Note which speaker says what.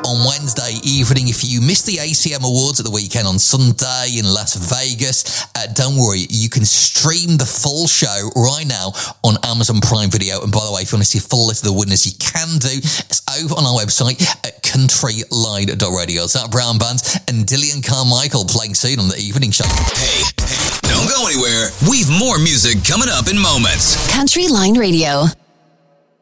Speaker 1: on Wednesday evening. If you missed the ACM Awards at the weekend on Sunday in Las Vegas, don't worry, you can stream the full show right now on Amazon Prime Video. And by the way, if you want to see a full list of the winners, you can do. It's over on our website at countryline.radio. It's that Brown Band and Dillian Carmichael playing soon on the evening show.
Speaker 2: Hey, don't go anywhere. We've more music coming up in moments.
Speaker 3: Country Line Radio.